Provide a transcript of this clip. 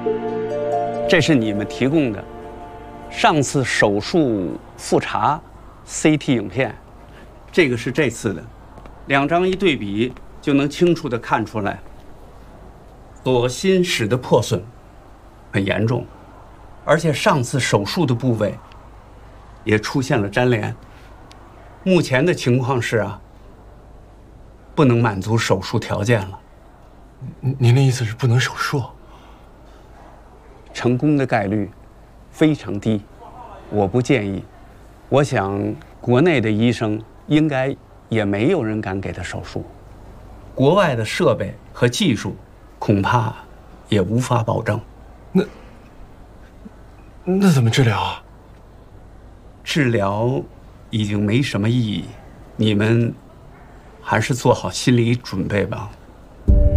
这是你们提供的上次手术复查 CT 影片，这个是这次的，两张一对比就能清楚地看出来，左心室的破损很严重，而且上次手术的部位也出现了粘连。目前的情况是啊，不能满足手术条件了。 您的意思是不能手术？ 成功的概率非常低，我不建议。我想国内的医生应该也没有人敢给他手术，国外的设备和技术恐怕也无法保证。 那怎么治疗啊？ 治疗已经没什么意义，你们还是做好心理准备吧。